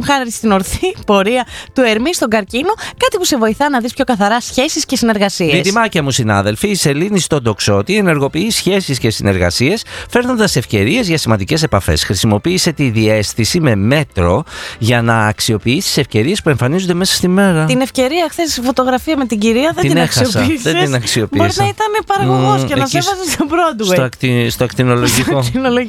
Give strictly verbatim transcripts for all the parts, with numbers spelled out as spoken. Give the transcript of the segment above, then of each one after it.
χάρη στην ορθή πορεία του Ερμή στον καρκίνο, κάτι που σε βοηθά να δεις πιο καθαρά σχέσεις και συνεργασίες. Διδυμάκια μου συνάδελφοι, η σελήνη στον τοξότη ενεργοποιεί σχέσεις και συνεργασίες, φέρνοντας ευκαιρίες για σημαντικές επαφές. Χρησιμοποίησε τη διαίσθηση με μέτρο για να αξιοποιήσεις τις ευκαιρίες που εμφανίζονται μέσα στη μέρα. Την ευκαιρία, χθες φωτογραφία με την κυρία, δεν την, την αξιοποίησες. Δεν την αξιοποίησα. Μπορεί να ήταν παραγωγός mm, και να σε έβαζε στο Broadway. Στο, ακτι, στο ακτινολογικό.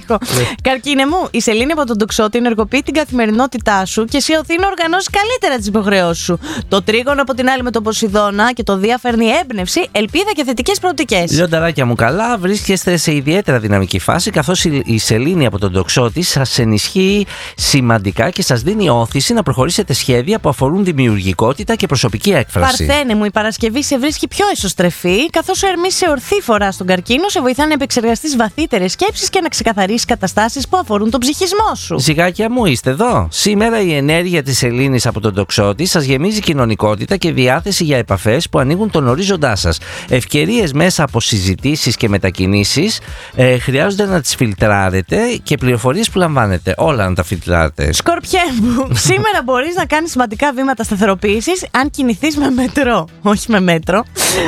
Καρκίνε μου, η σελήνη από τον τοξότη ενεργοποιεί την καθημερινότητά σου και σε οθεί να οργανώσεις καλύτερα τις υποχρεώσεις σου. Το τρίγωνο από την άλλη με τον Ποσειδώνα και το Δία φέρνει έμπνευση, ελπίδα και θετικές προοπτικές. Λιονταράκια μου, καλά, βρίσκεστε σε ιδιαίτερα δυναμική φάση, καθώς η σελήνη από τον τοξότη σας ενισχύει σημαντικά και σας δίνει όθηση να προχωρήσετε σχέδια που αφορούν δημιουργικότητα και προσωπική έκφραση. Παρθένε μου, η Παρασκευή σε βρίσκει πιο εσωστρεφή, καθώς ο Ερμής σε ορθή φορά στον καρκίνο σε βοηθά να επεξεργαστείς βαθύτερες σκέψεις και να ξεκαθαρίσεις καταστάσεις που αφορούν τον ψυχισμό σου. Ζυγάκια μου, είστε εδώ. Σήμερα η ενέργεια της σελήνης από τον τοξότη σας γεμίζει κοινωνικότητα και διάθεση για επαφές που ανοίγουν τον ορίζοντά σας. Ευκαιρίες μέσα από συζητήσεις και μετακινήσεις ε, χρειάζονται να τις φιλτράρετε και πληροφορίες που λαμβάνετε. Όλα να τα φιλτράρετε. Σκορπιέ μου, σήμερα μπορείς να κάνεις σημαντικά βήματα σταθεροποίησης αν κινηθείς με μετρό. Όχι με μέτρο.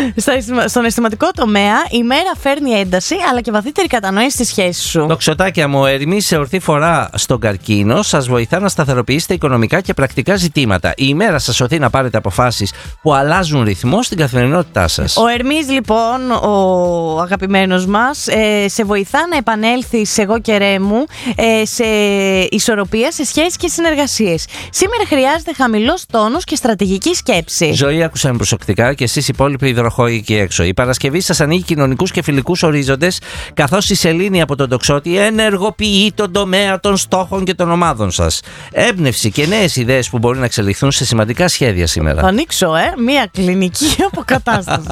Στον αισθηματικό τομέα η μέρα φέρνει ένταση αλλά και βαθύτερη κατανόηση στη σχέση σου. Τοξοτάκια μου, Ερμή σε ορθή φορά στον καρκίνο σας βοηθά να σταθεροποιήσετε οικονομικά και πρακτικά ζητήματα. Η ημέρα σας οθεί να πάρετε αποφάσεις που αλλάζουν ρυθμό στην καθημερινότητά σας. Ο Ερμής λοιπόν, ο αγαπημένος μας, ε, σε βοηθά να επανέλθεις εγώ και ρε μου ε, σε ισορροπία σε σχέσεις και συνεργασίες. Σήμερα χρειάζεται χαμηλός τόνος και στρατηγική σκέψη. Ζωή, άκουσα με προσεκτικά και εσείς οι υπόλοιποι υδροχόοι εκεί έξω. Η Παρασκευή σας ανοίγει κοινωνικούς και φιλικούς ορίζοντες, καθώς η σελήνη από τον τοξότη ενεργοποιεί τον τομέα των στόχων και των ομάδων σας. Έμπνευση και νέες ιδέες που μπορεί να εξελιχθούν σε σημαντικά σχέδια σήμερα. Θα ανοίξω, ε, μία κλινική αποκατάσταση.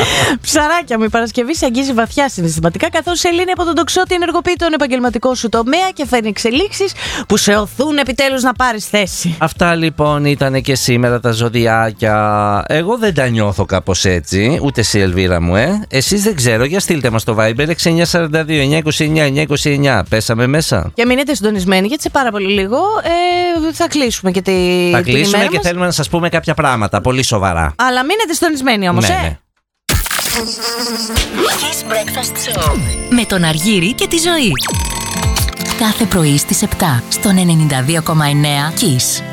Ψαράκια μου, η Παρασκευή σε αγγίζει βαθιά συναισθηματικά, καθώς η σελήνη από τον τοξότη ενεργοποιεί τον επαγγελματικό σου τομέα και φέρνει εξελίξεις που σε οθούν επιτέλους να πάρεις θέση. Αυτά λοιπόν ήταν και σήμερα τα ζωδιάκια. Εγώ δεν τα νιώθω κάπως έτσι, ούτε εσύ Ελβίρα μου, ε. Εσείς δεν ξέρω, για στείλτε μας το Viber έξι εννιά τέσσερα δύο εννιά είκοσι εννιά εννιά είκοσι εννιά. Πέσαμε μέσα. Και μείνετε συντονισμένοι γιατί σε πάρα πολύ λίγο ε, θα κλείσουμε και τη, θα την κλείσουμε ημέρα και μας. θέλουμε να σας πούμε κάποια πράγματα πολύ σοβαρά. Αλλά μείνετε συντονισμένοι όμως, ναι, ε. ναι. Kiss Breakfast Show με τον Αργύρη και τη Ζωή. Κάθε πρωί στις επτά στον ενενήντα δύο κόμμα εννέα Kiss.